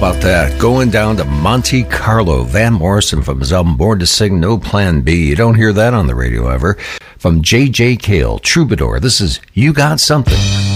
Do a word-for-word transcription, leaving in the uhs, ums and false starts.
about that? Going down to Monte Carlo. Van Morrison from his album Born to Sing, No Plan B. You don't hear that on the radio ever. From J J. Cale, Troubadour. This is You Got Something.